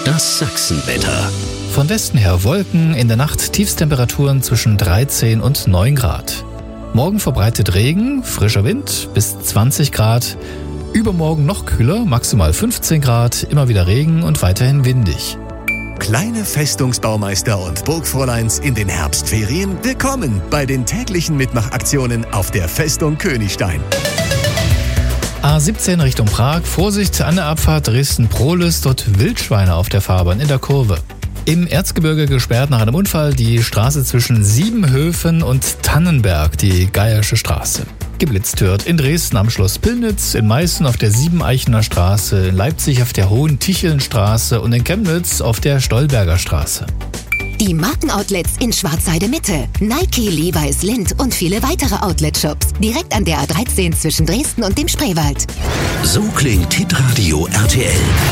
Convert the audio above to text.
Das Sachsenwetter. Von Westen her Wolken, in der Nacht Tiefstemperaturen zwischen 13 und 9 Grad. Morgen verbreitet Regen, frischer Wind bis 20 Grad. Übermorgen noch kühler, maximal 15 Grad, immer wieder Regen und weiterhin windig. Kleine Festungsbaumeister und Burgfräuleins in den Herbstferien, willkommen bei den täglichen Mitmachaktionen auf der Festung Königstein. A17 Richtung Prag, Vorsicht an der Abfahrt Dresden-Prohlis, dort Wildschweine auf der Fahrbahn in der Kurve. Im Erzgebirge gesperrt nach einem Unfall die Straße zwischen Siebenhöfen und Tannenberg, die Geiersche Straße. Geblitzt wird in Dresden am Schloss Pillnitz, in Meißen auf der Siebeneichener Straße, in Leipzig auf der Hohen-Ticheln-Straße und in Chemnitz auf der Stolberger Straße. Die Markenoutlets in Schwarzheide Mitte, Nike, Levi's, Lindt und viele weitere Outlet-Shops. Direkt an der A13 zwischen Dresden und dem Spreewald. So klingt Hitradio RTL.